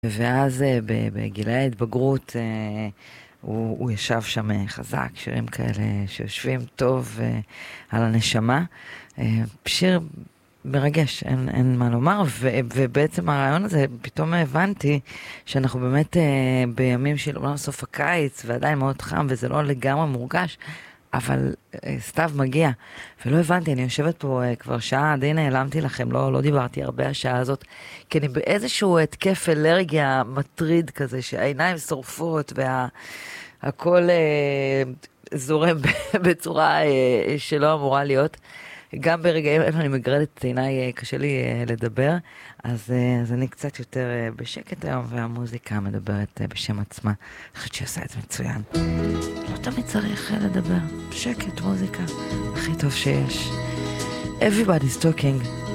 ואז בגילי ההתבגרות הוא ישב שם חזק, שירים כאלה שיושבים טוב על הנשמה. שיר מרגש, אין מה לומר, ובעצם הרעיון הזה, פתאום הבנתי שאנחנו באמת בימים של אולי סוף הקיץ, ועדיין מאוד חם, וזה לא לגמרי מורגש, אבל סתיו מגיע, ולא הבנתי, אני יושבת פה כבר שעה, די נעלמתי לכם, לא דיברתי הרבה השעה הזאת, כי אני באיזשהו התקף אלרגיה מטריד כזה, שהעיניים שורפות, והכל זורם בצורה שלא אמורה להיות. גם ברגעים אלו אני מגרדת את עיניי, קשה לי לדבר, אז אני קצת יותר בשקט היום, והמוזיקה מדברת בשם עצמה. אני חושבת שהיא עושה את זה מצוין. לא תמיד צריך לדבר. שקט, מוזיקה, הכי טוב שיש. Everybody's talking.